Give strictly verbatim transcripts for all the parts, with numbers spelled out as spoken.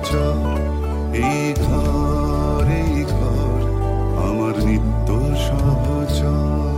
চর, এই ঘর এই ঘর আমার নিত্য সহচর।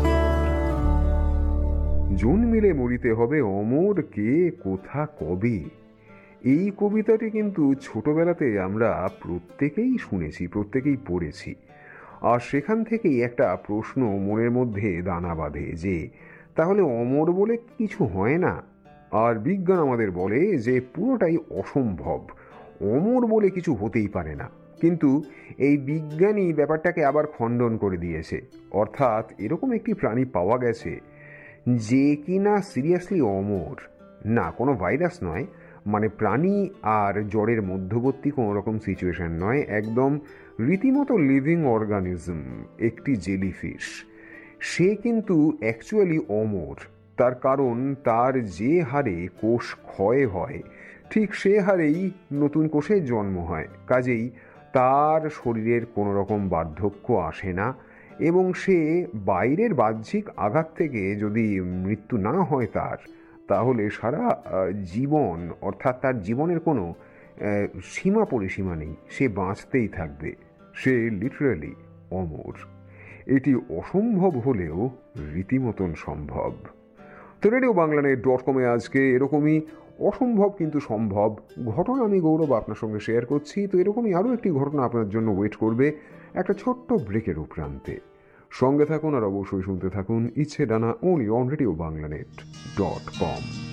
জন্মিলে মরিতে হবে অমর কে কোথা কবে, এই কবিতাটি কিন্তু ছোটবেলাতে আমরা প্রত্যেকেই শুনেছি, প্রত্যেকেই পড়েছি। আর সেখান থেকেই একটা প্রশ্ন মনের মধ্যে দানা বাঁধে যে তাহলে অমর বলে কিছু হয় না? আর বিজ্ঞান আমাদের বলে যে পুরোটাই অসম্ভব, অমর বলে কিছু হতেই পারে না। কিন্তু এই বিজ্ঞানী ব্যাপারটাকে আবার খণ্ডন করে দিয়েছে। অর্থাৎ এরকম একটি প্রাণী পাওয়া গেছে যে কিনা সিরিয়াসলি অমর, না কোনো ভাইরাস নয়, মানে প্রাণী আর জ্বরের মধ্যবর্তী কোনো রকম সিচুয়েশন নয়, একদম রীতিমতো লিভিং অর্গানিজম, একটি জেলিফিশ। সে কিন্তু অ্যাকচুয়ালি অমর। তার কারণ তার যে হারে কোষ ক্ষয় হয় ঠিক সে হারেই নতুন কোষের জন্ম হয়। কাজেই তার শরীরের কোনো রকম বার্ধক্য আসে না, এবং সে বাইরের বাহ্যিক আঘাত থেকে যদি মৃত্যু না হয় তার, তাহলে সারা জীবন, অর্থাৎ তার জীবনের কোনো সীমা পরিসীমা নেই, সে বাঁচতেই থাকবে। সে লিটারালি অমর। এটি অসম্ভব হলেও রীতিমতন সম্ভব। তো রেডিও বাংলানেট ডট কমে আজকে এরকমই অসম্ভব কিন্তু সম্ভব ঘটনা আমি গৌরব আপনার সঙ্গে শেয়ার করছি। তো এরকমই আরও একটি ঘটনা আপনার জন্য ওয়েট করবে একটা ছোট্ট ব্রেকের উপরান্তে। সঙ্গে থাকুন আর অবশ্যই শুনতে থাকুন ইচ্ছে ডানা, only on radio বাংলানেট dot com.